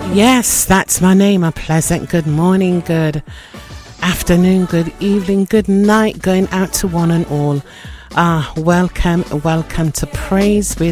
Yes, that's my name. A pleasant good morning, good afternoon, good evening, good night going out to one and all. Welcome to Praise with